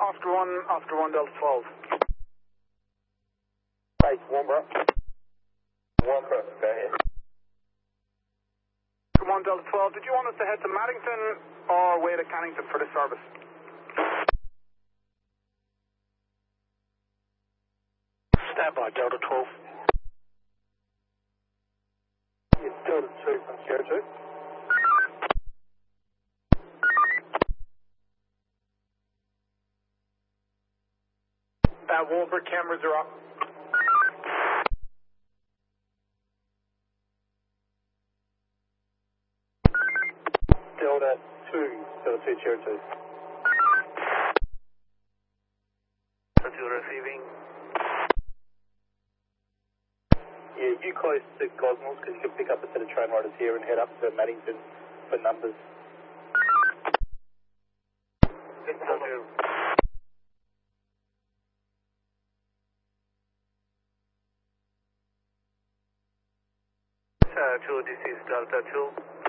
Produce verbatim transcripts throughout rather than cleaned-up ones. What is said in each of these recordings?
Oscar one, Oscar one, Delta twelve. Base Warmborough. Warmborough, go ahead. Oscar one, Delta twelve, did you want us to head to Maddington or way to Cannington for this service? Stand by, Delta twelve. It's Delta two from Sierra two. Uh, Warburg cameras are up. Delta two, Delta two, Sierra two. Delta two receiving. Yeah, you close to Gosnells because you can pick up a set of train riders here and head up to Maddington for numbers. Delta two. Uh, two, this is Delta two.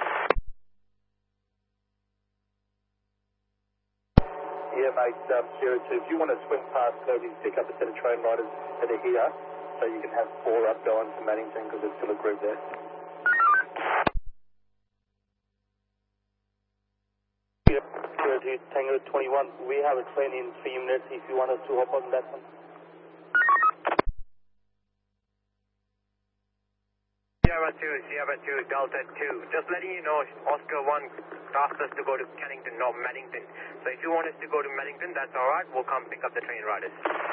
Yeah, mate, um, Sierra two, if you want to swing past Kirby, pick up a set of train riders that are here so you can have four up going to Maddington because there's still a group there. Sierra two, Tango twenty-one, we have a train in three minutes if you want us to hop on that one. Sierra two, Sierra two, Delta two. Just letting you know, Oscar one asked us to go to Cannington, not Maddington. So if you want us to go to Maddington, that's alright. We'll come pick up the train riders.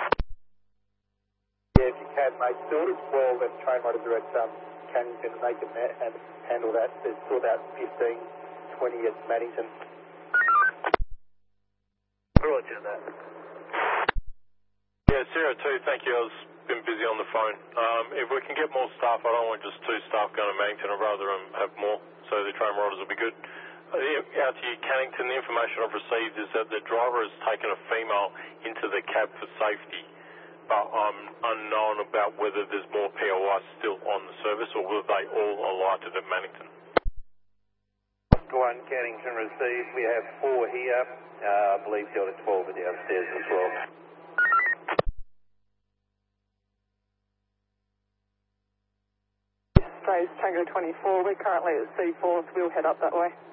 Yeah, if you can, mate. Delta twelve and train riders are at um, Cannington, they can ma- and handle that. There's still about fifteen, twenty at Maddington. Roger that. Yeah, Sierra two, thank you. I was been busy on the phone. Um, if we can get more staff, I don't want just two staff going to Maddington. I'd rather um, have more, so the train riders will be good. Uh, yeah, out to you, Cannington, the information I've received is that the driver has taken a female into the cab for safety, but I'm unknown about whether there's more P O I still on the service or whether they all alighted at Maddington. One, Cannington received. We have four here. Uh, I believe Delta twelve are downstairs as well. Tango twenty-four, we're currently at C four, so we'll head up that way.